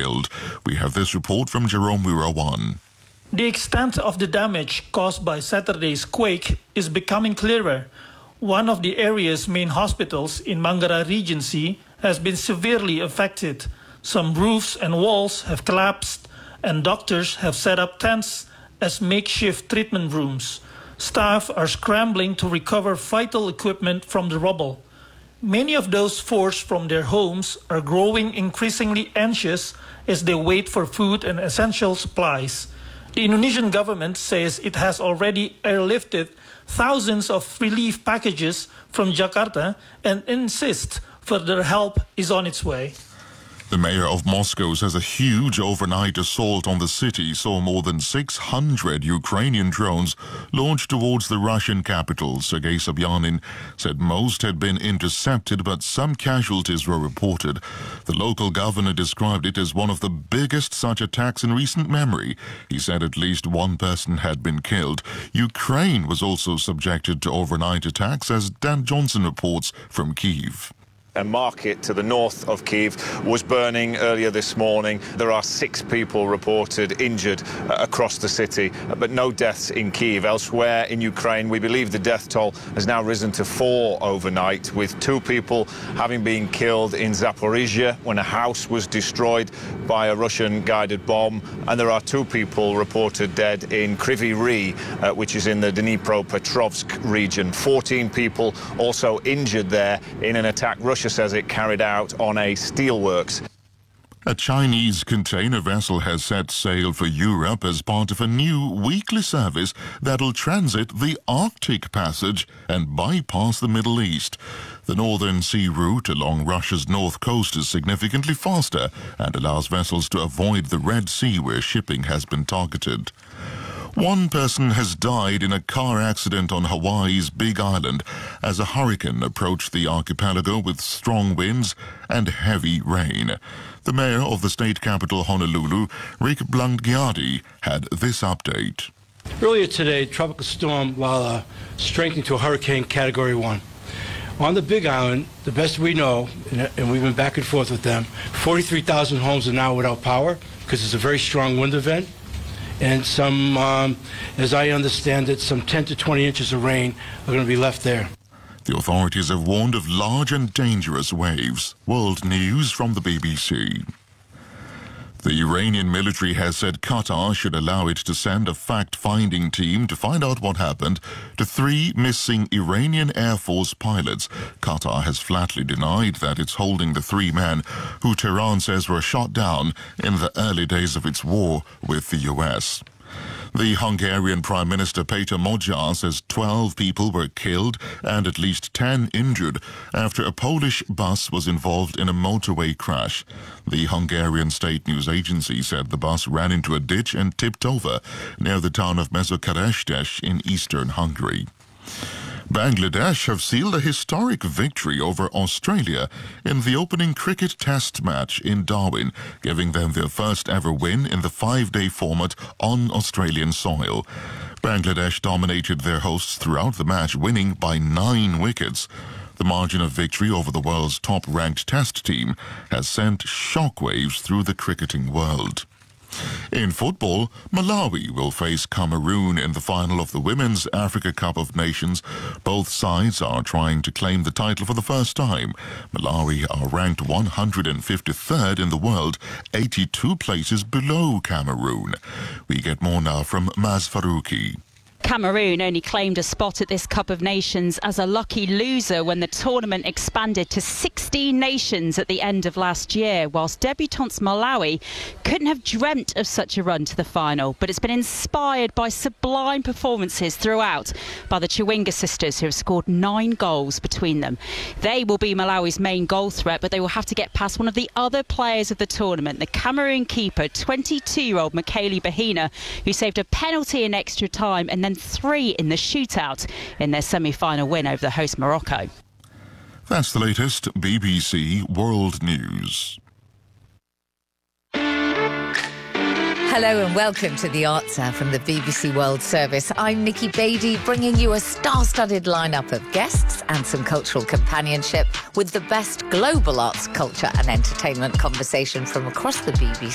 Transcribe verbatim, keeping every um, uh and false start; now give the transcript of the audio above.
rebuild. We have this report from Jerome Wirawan. The extent of the damage caused by Saturday's quake is becoming clearer. One of the area's main hospitals in Manggarai Regency has been severely affected. Some roofs and walls have collapsed, and doctors have set up tents as makeshift treatment rooms. Staff are scrambling to recover vital equipment from the rubble. Many of those forced from their homes are growing increasingly anxious as they wait for food and essential supplies. The Indonesian government says it has already airlifted thousands of relief packages from Jakarta and insists further help is on its way. The mayor of Moscow says a huge overnight assault on the city saw more than six hundred Ukrainian drones launched towards the Russian capital. Sergei Sobyanin said most had been intercepted, but some casualties were reported. The local governor described it as one of the biggest such attacks in recent memory. He said at least one person had been killed. Ukraine was also subjected to overnight attacks, as Dan Johnson reports from Kyiv. A market to the north of Kyiv was burning earlier this morning. There are six people reported injured uh, across the city, uh, but no deaths in Kyiv. Elsewhere in Ukraine, we believe the death toll has now risen to four overnight, with two people having been killed in Zaporizhia when a house was destroyed by a Russian-guided bomb, and there are two people reported dead in Kryvyi Rih, uh, which is in the Dnipropetrovsk region. fourteen people also injured there in an attack Russia says it carried out on a steelworks. A Chinese container vessel has set sail for Europe as part of a new weekly service that'll transit the Arctic Passage and bypass the Middle East. The Northern Sea route along Russia's north coast is significantly faster and allows vessels to avoid the Red Sea, where shipping has been targeted. One person has died in a car accident on Hawaii's Big Island as a hurricane approached the archipelago with strong winds and heavy rain. The mayor of the state capital, Honolulu, Rick Blangiardi, had this update. Earlier today, Tropical Storm Lala strengthened to a hurricane category one. On the Big Island, the best we know, and we've been back and forth with them, forty-three thousand homes are now without power because it's a very strong wind event. And some, um, as I understand it, some ten to twenty inches of rain are going to be left there. The authorities have warned of large and dangerous waves. World News from the B B C. The Iranian military has said Qatar should allow it to send a fact-finding team to find out what happened to three missing Iranian Air Force pilots. Qatar has flatly denied that it's holding the three men who Tehran says were shot down in the early days of its war with the U S. The Hungarian Prime Minister Péter Magyar says twelve people were killed and at least ten injured after a Polish bus was involved in a motorway crash. The Hungarian state news agency said the bus ran into a ditch and tipped over near the town of Mezokerestes in eastern Hungary. Bangladesh have sealed a historic victory over Australia in the opening cricket test match in Darwin, giving them their first ever win in the five-day format on Australian soil. Bangladesh dominated their hosts throughout the match, winning by nine wickets. The margin of victory over the world's top-ranked test team has sent shockwaves through the cricketing world. In football, Malawi will face Cameroon in the final of the Women's Africa Cup of Nations. Both sides are trying to claim the title for the first time. Malawi are ranked one hundred fifty-third in the world, eighty-two places below Cameroon. We get more now from Maz Faruqi. Cameroon only claimed a spot at this Cup of Nations as a lucky loser when the tournament expanded to sixteen nations at the end of last year, whilst debutantes Malawi couldn't have dreamt of such a run to the final. But it's been inspired by sublime performances throughout by the Chawinga sisters, who have scored nine goals between them. They will be Malawi's main goal threat, but they will have to get past one of the other players of the tournament, the Cameroon keeper, twenty-two-year-old Michaeli Bahina, who saved a penalty in extra time and then three in the shootout in their semi-final win over the host Morocco. That's the latest B B C World News. Hello and welcome to The Answer from the B B C World Service. I'm Nikki Beattie, bringing you a star-studded lineup of guests and some cultural companionship with the best global arts, culture and entertainment conversation from across the B B